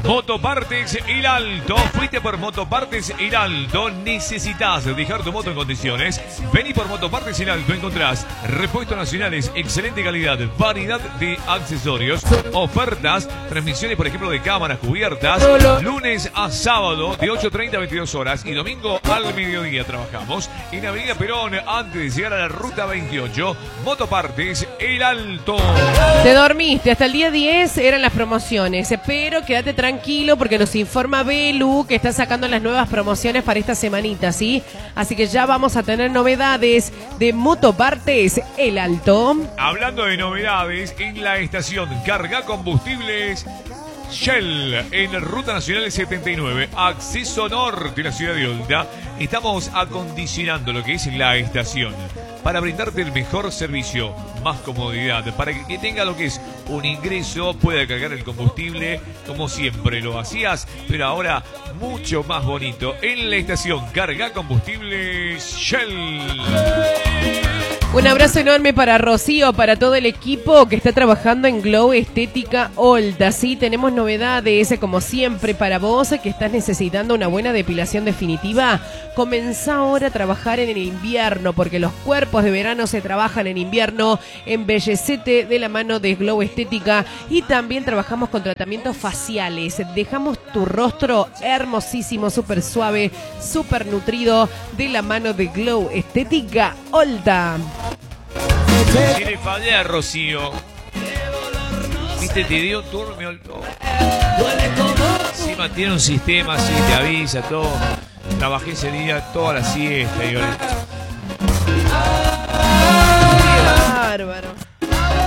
Motopartes El Alto. Fuiste por Motopartes El Alto. Necesitas dejar tu moto en condiciones. Vení por Motopartes El Alto. Encontrás repuestos nacionales, excelente calidad, variedad de accesorios, ofertas, transmisiones, por ejemplo, de cámaras cubiertas. Lunes a sábado de 8:30 a 22 horas y domingo al mediodía trabajamos en Avenida Perón antes de llegar a la Ruta 28. Motopartes El Alto. Te dormiste, hasta el día 10 eran las promociones, pero quédate tranquilo porque nos informa Belu que está sacando las nuevas promociones para esta semanita, ¿sí? Así que ya vamos a tener novedades de Motopartes El Alto. Hablando de novedades, en la estación Carga Combustibles Shell, en Ruta Nacional 79, acceso norte de la ciudad de Olda, estamos acondicionando lo que es la estación para brindarte el mejor servicio, más comodidad, para que tenga lo que es un ingreso, pueda cargar el combustible como siempre lo hacías, pero ahora mucho más bonito en la estación Carga Combustibles Shell. Un abrazo enorme para Rocío, para todo el equipo que está trabajando en Glow Estética Olda. Sí, tenemos novedades, como siempre, para vos que estás necesitando una buena depilación definitiva. Comenzá ahora a trabajar en el invierno, porque los cuerpos de verano se trabajan en invierno. Embellecete de la mano de Glow Estética y también trabajamos con tratamientos faciales. Dejamos tu rostro hermosísimo, súper suave, súper nutrido de la mano de Glow Estética Olda. Si le fallé a Rocío, viste, te dio turno, me olvidó. Encima tiene un sistema así, te avisa todo. Trabajé ese día toda la siesta y ahora... Qué bárbaro.